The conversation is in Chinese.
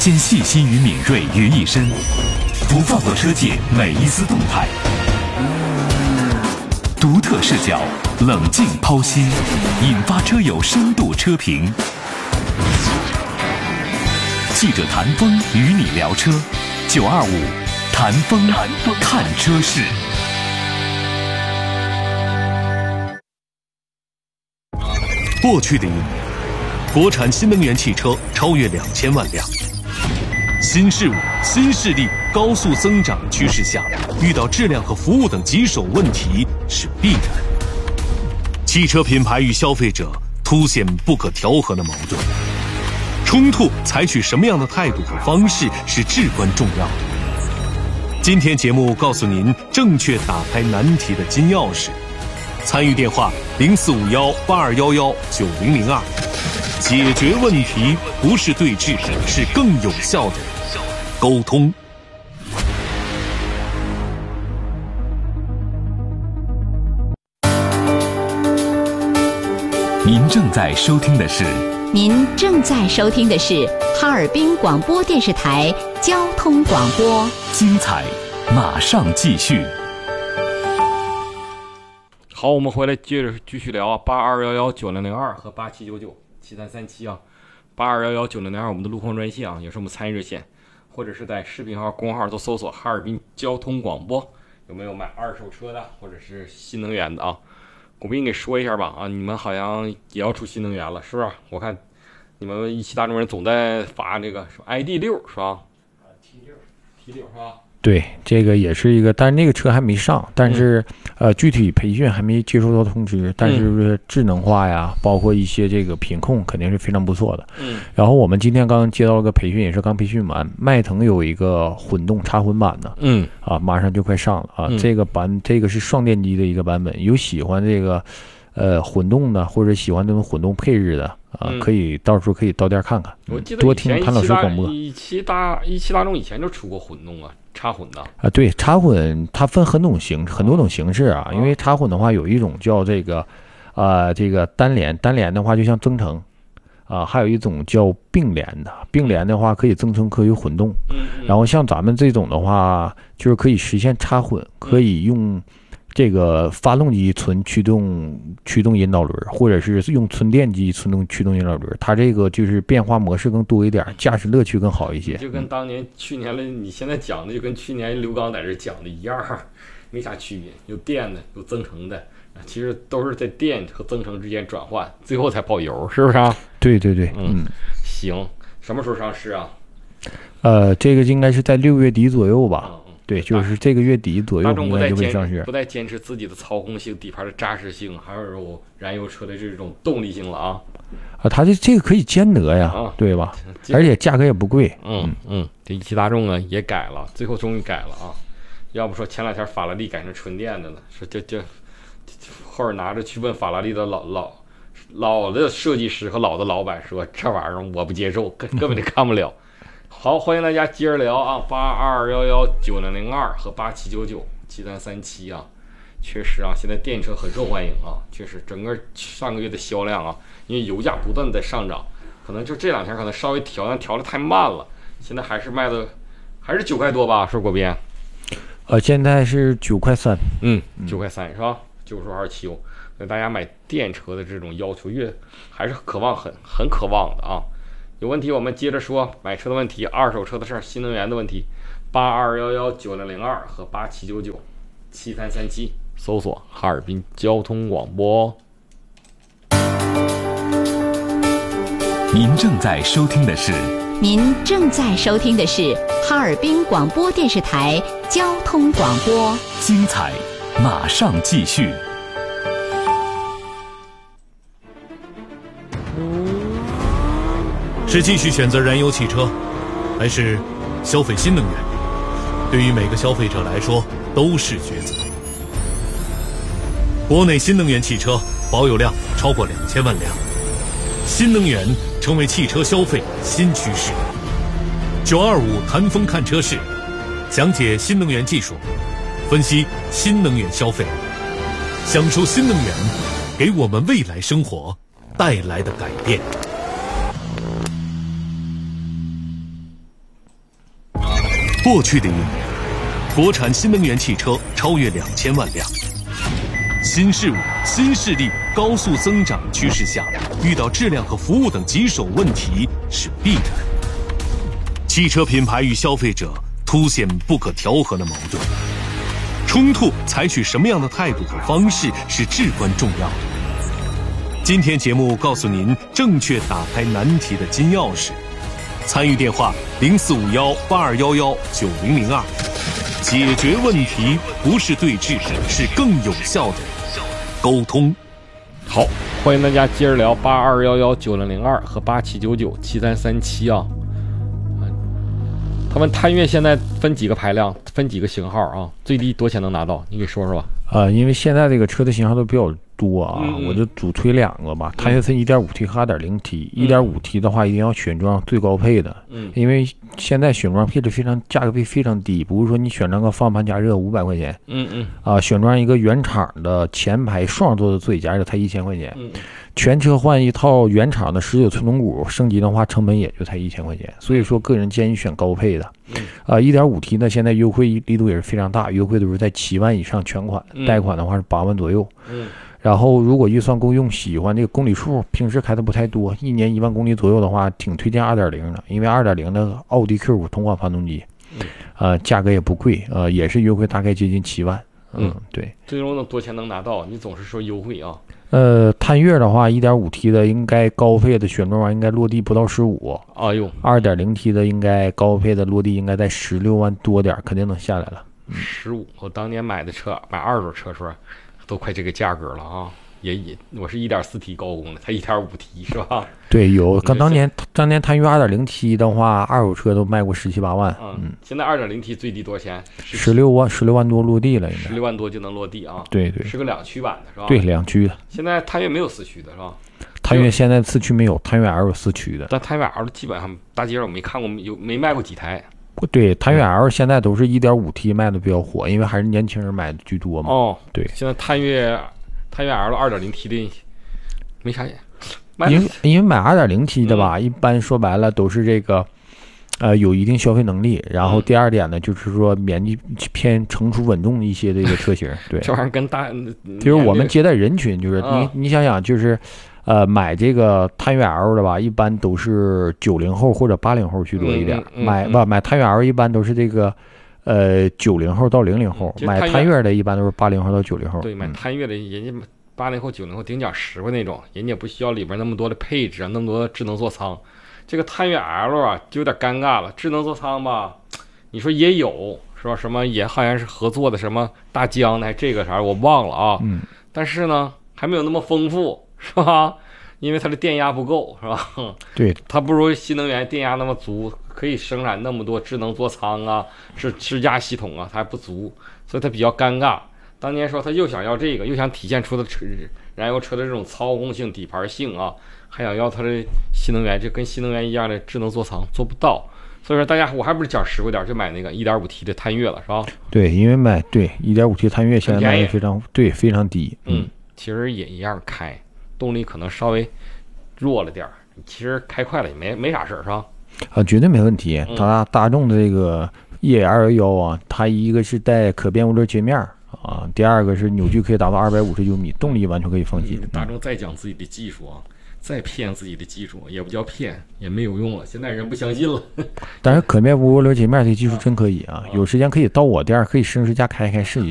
将细心与敏锐于一身，不放过车界每一丝动态。独特视角，冷静剖析，引发车友深度车评。记者谭峰与你聊车，925谭峰看车事。过去的一年，国产新能源汽车超越2000万辆。新事物、新势力高速增长的趋势下，遇到质量和服务等棘手问题是必然。汽车品牌与消费者凸显不可调和的矛盾，冲突采取什么样的态度和方式是至关重要的。今天节目告诉您正确打开难题的金钥匙。参与电话045182119002，解决问题不是对峙，是更有效的沟通。您正在收听的是哈尔滨广播电视台交通广播，精彩马上继续。 好，我们回来接着继续聊啊，82119002和87997337啊，82119002我们的路况专线啊，也是我们参与热线，或者是在视频号、公众号都搜索哈尔滨交通广播。有没有买二手车的或者是新能源的啊？股斌给说一下吧啊，你们好像也要出新能源了，是不是？我看你们一汽大众人总在发这个说 ID6 是吧？T6 是吧？ 对，这个也是一个，但是那个车还没上，但是具体培训还没接收到通知，但是智能化呀，包括一些这个品控肯定是非常不错的。然后我们今天刚接到了个培训，也是刚培训完，迈腾有一个混动插混版的，马上就快上了啊。这个是双电机的一个版本，有喜欢这个混动的或者喜欢这种混动配置的可以到时候可以到店看看。 我记得多听潘老师广播。 一汽大众以前就出过混动啊。插混的对，插混它分很多种形式啊。因为插混的话，有一种叫这个单联的话就像增程还有一种叫并联的话可以增程可以混动。然后像咱们这种的话，就是可以实现插混，可以用这个发动机纯驱动引导轮，或者是用纯电机驱动引导轮，它这个就是变化模式更多一点，驾驶乐趣更好一些。 就跟去年你现在讲的就跟去年刘刚在这讲的一样，没啥区别，有电的有增程的，其实都是在电和增程之间转换，最后才报油，是不是啊？ 对， 行，什么时候上市啊？ 这个应该是在6月底左右吧。对，就是这个月底左右应该就会上市。 不再坚持自己的操控性、底盘的扎实性，还有燃油车的这种动力性了啊！ 它这个可以兼得呀，对吧？而且价格也不贵。 这一汽大众啊也改了，最后终于改了啊！要不说前2天法拉利改成纯电的了，说就后边拿着去问法拉利的老的设计师和老的老板说，这玩意儿我不接受，根本就看不了。好，欢迎大家接着聊啊，82119002和87997337啊，确实啊，现在电车很受欢迎啊，确实整个上个月的销量啊，因为油价不断在上涨，可能就这2天可能稍微调的太慢了，现在还是卖的还是9块多吧，是国编？ 现在是9块3，9 块3是吧？9527欧，所以大家买电车的这种要求还是渴望很渴望的啊。有问题我们接着说，买车的问题、二手车的事儿、新能源的问题，82119002和87997337，搜索哈尔滨交通广播。 您正在收听的是哈尔滨广播电视台交通广播， 精彩马上继续。是继续选择燃油汽车，还是消费新能源？对于每个消费者来说都是抉择。国内新能源汽车保有量超过2000万辆，新能源成为汽车消费新趋势。925谭峰看车市，讲解新能源技术，分析新能源消费，享受新能源给我们未来生活带来的改变。 过去的一年，国产新能源汽车超越2000万辆。新事物、新势力高速增长趋势下，遇到质量和服务等棘手问题是必然。汽车品牌与消费者凸显不可调和的矛盾，冲突采取什么样的态度和方式是至关重要的。今天节目告诉您正确打开难题的金钥匙。参与电话045182119002，解决问题不是对峙，是更有效的沟通。 好，欢迎大家接着聊82119002和87997337啊。他们探岳现在分几个排量，分几个型号啊？最低多钱能拿到？你给说说吧。 因为现在这个车的型号都比较多啊，我就主推两个吧。探岳分 1.5T 和 2.0T。1.5T 的话一定要选装最高配的，因为现在选装配置价格非常低，不是说你选装个方向盘加热500块钱，选装一个原厂的前排双座的座椅加热才1000块钱，全车换一套原厂的19寸龙骨，升级的话成本也就才1000块钱，所以说个人建议选高配的。1.5T 呢现在优惠力度也是非常大，优惠都是在7万以上全款，贷款的话是8万左右。然后如果预算够用，喜欢这个公里数，平时开的不太多，1年1万公里左右的话，挺推荐2.0的，因为2.0的奥迪 Q5 同款发动机，价格也不贵，也是优惠大概接近7万。对。 最终多钱能拿到？你总是说优惠啊。 探岳的话 1.5T 的应该高配的选装应该落地不到15。 哎呦 2.0T 的应该高配的落地应该在16万多点，肯定能下来了。 15，我当年买的车，买二手车时候都快这个价格了啊！我是 1.4T 高功的，才 1.5T 是吧？ 对，有当年探岳 2.0T 的话，二手车都卖过17、18万。 现在 2.0T 最低多少钱 ？16万多落地了，应该 16万多就能落地啊！ 对， 是个2驱版的是吧？ 对，2驱的。 现在探岳没有4驱的是吧？ 探岳现在4驱没有，探岳 L 有4驱的。 但探岳 L 基本上大街上我没看过，没卖过几台。 对，探岳 L 现在都是 1.5T 卖的比较火，因为还是年轻人买的居多嘛。对， 现在探岳 L 2.0T 的没啥眼， 因为买 2.0T 的吧，一般说白了都是这个，有一定消费能力。然后第二点呢，就是说年纪偏成熟稳重一些的一个车型。对， 这玩意儿跟就是我们接待人群，就是你想想，就是买这个探岳 L 的吧，一般都是90后或者80后居多一点。买探岳 L 一般都是这个。90后到00后，买探岳的一般都是80后到90后。 对，买探岳的人家80后、90后顶奖实惠那种，人家不需要里边那么多的配置啊，那么多的智能座舱。这个探岳 L 啊，就有点尴尬了。智能座舱吧，你说也有是吧？什么也好像是合作的，什么大疆的，还这个啥我忘了啊。但是呢，还没有那么丰富，是吧？因为它的电压不够，是吧？ 对， 它不如新能源电压那么足，可以生产那么多智能座舱啊、支架系统啊，它还不足，所以它比较尴尬。当年说他又想要这个，又想体现出的燃油车的这种操控性、底盘性啊，还想要它的新能源，就跟新能源一样的智能座舱，做不到。所以说大家，我还不是讲实惠点，就买那个 1.5T 的探岳了，是吧？ 对，因为1.5T 探岳现在卖的非常低。 其实也一样开。动力可能稍微弱了点，其实开快了也没啥事儿，是吧？ 绝对没问题。大众的这个越野211啊，它一个是带可变涡轮界面啊，第二个是扭矩可以达到250牛米，动力完全可以放心。 大众再讲自己的技术啊，再骗自己的技术，也不叫骗，也没有用了。现在人不相信了。 但是可变涡轮界面这技术真可以啊，有时间可以到我店可以试驾开试一